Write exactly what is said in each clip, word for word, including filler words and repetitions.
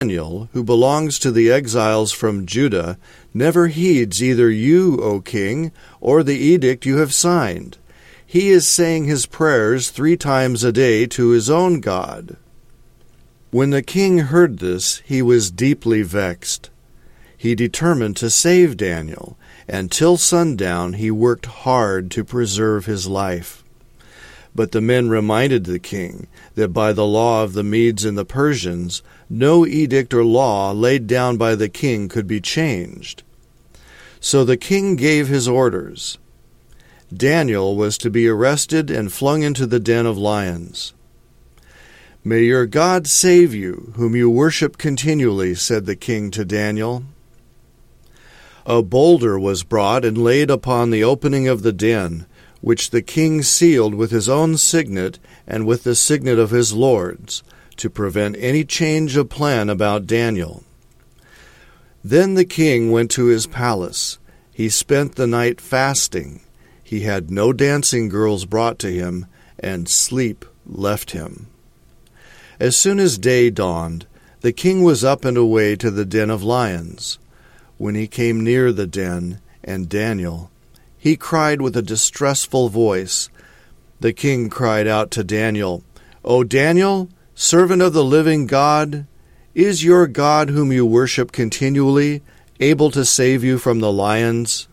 Daniel, who belongs to the exiles from Judah, never heeds either you, O king, or the edict you have signed. He is saying his prayers three times a day to his own God." When the king heard this, he was deeply vexed. He determined to save Daniel, and till sundown he worked hard to preserve his life. But the men reminded the king that by the law of the Medes and the Persians, no edict or law laid down by the king could be changed. So the king gave his orders. Daniel was to be arrested and flung into the den of lions. "May your God save you, whom you worship continually," said the king to Daniel. A boulder was brought and laid upon the opening of the den, which the king sealed with his own signet and with the signet of his lords, to prevent any change of plan about Daniel. Then the king went to his palace. He spent the night fasting. He had no dancing girls brought to him, and sleep left him. As soon as day dawned, the king was up and away to the den of lions. When he came near the den, and Daniel, he cried with a distressful voice. The king cried out to Daniel, "O Daniel, servant of the living God, is your God whom you worship continually able to save you from the lions?"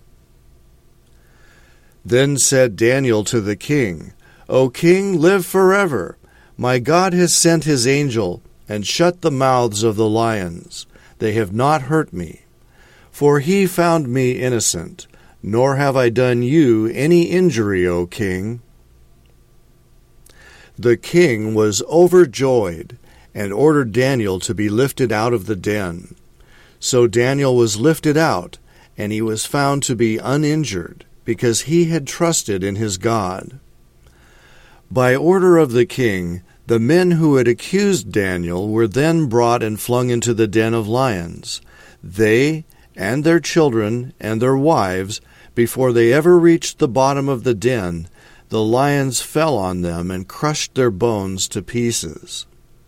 Then said Daniel to the king, "O king, live forever. My God has sent his angel and shut the mouths of the lions. They have not hurt me. For he found me innocent, nor have I done you any injury, O king." The king was overjoyed and ordered Daniel to be lifted out of the den. So Daniel was lifted out, and he was found to be uninjured, because he had trusted in his God. By order of the king, the men who had accused Daniel were then brought and flung into the den of lions. They and their children and their wives, before they ever reached the bottom of the den, the lions fell on them and crushed their bones to pieces.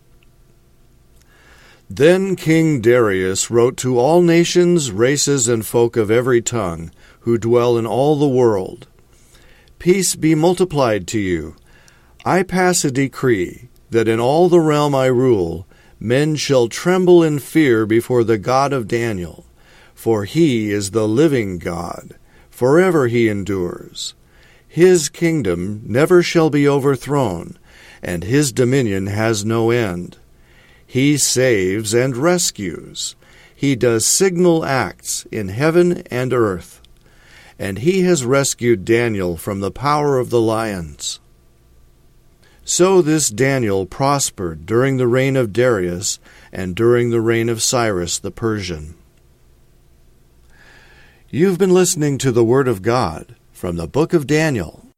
Then King Darius wrote to all nations, races, and folk of every tongue, who dwell in all the world, "Peace be multiplied to you. I pass a decree that in all the realm I rule, men shall tremble in fear before the God of Daniel, for he is the living God. Forever he endures. His kingdom never shall be overthrown, and his dominion has no end. He saves and rescues. He does signal acts in heaven and earth. And he has rescued Daniel from the power of the lions." So this Daniel prospered during the reign of Darius and during the reign of Cyrus the Persian. You've been listening to the Word of God from the book of Daniel.